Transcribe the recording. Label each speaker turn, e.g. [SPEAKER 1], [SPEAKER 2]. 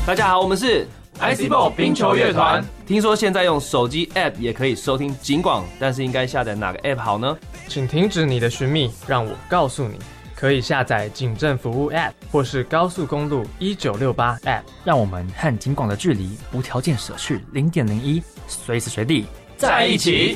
[SPEAKER 1] 大家好，我们是
[SPEAKER 2] ICBall 冰球乐团。
[SPEAKER 1] 听说现在用手机 App 也可以收听警广，但是应该下载哪个 App 好呢？
[SPEAKER 3] 请停止你的寻觅，让我告诉你。可以下载警政服务 App 或是高速公路1968 App，
[SPEAKER 4] 让我们和警广的距离无条件舍去0.01，随时随地
[SPEAKER 2] 在一起。